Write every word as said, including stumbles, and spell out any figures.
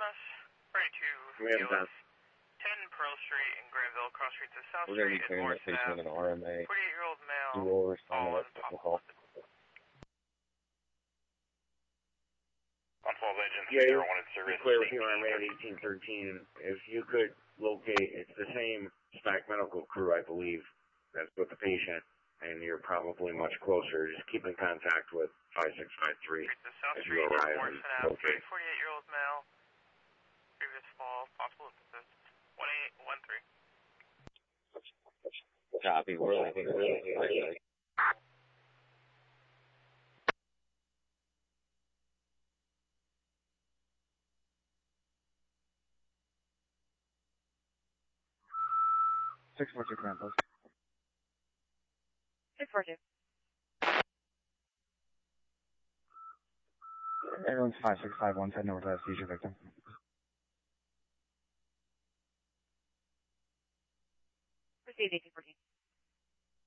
We have that. ten Pearl Street in Granville, cross street to South We're going to Street be and clearing that Morrison patient with Ave. an R M A. forty-eight-year-old male. We will respond to all that technical. On twelve Legend, Yeah, zero one in service. Clear with you on man eighteen thirteen. If you could locate, it's the same SMAC medical crew, I believe, that's with the patient, and you're probably much closer. Just keep in contact with five six five three if you arrive and locate. forty-eight-year-old male. Previous fall, possible assistance. one eight one three. Copy. We're looking really good. Six four two command post. Six four two. Everyone's five six five one. Heading over to that seizure victim. Proceed eighteen fourteen.